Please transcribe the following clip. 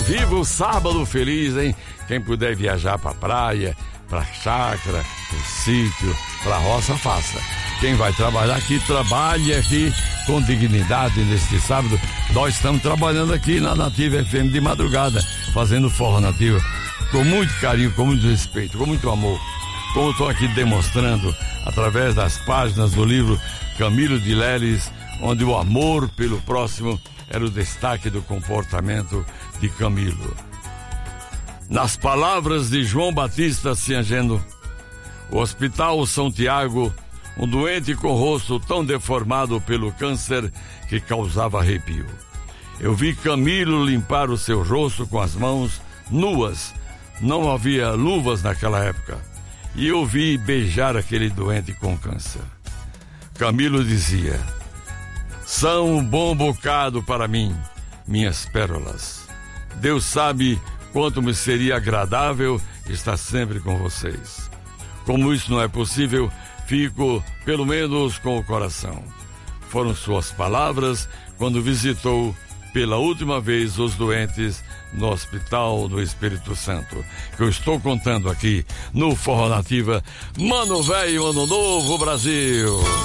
viva o sábado feliz, hein? Quem puder viajar pra praia, pra chácara, pro sítio, pra roça, faça. Quem vai trabalhar aqui, trabalhe aqui com dignidade neste sábado. Nós estamos trabalhando aqui na Nativa FM de madrugada, fazendo forró nativa, com muito carinho, com muito respeito, com muito amor. Como estou aqui demonstrando através das páginas do livro Camilo de Leles, onde o amor pelo próximo era o destaque do comportamento de Camilo. Nas palavras de João Batista Ciangeno, o Hospital São Tiago, um doente com o rosto tão deformado pelo câncer que causava arrepio. Eu vi Camilo limpar o seu rosto com as mãos nuas, não havia luvas naquela época, e eu vi beijar aquele doente com câncer. Camilo dizia: são um bom bocado para mim, minhas pérolas. Deus sabe quanto me seria agradável estar sempre com vocês. Como isso não é possível, fico pelo menos com o coração. Foram suas palavras quando visitou pela última vez os doentes no Hospital do Espírito Santo, que eu estou contando aqui no Forró Nativa. Mano Velho, Ano Novo, Brasil!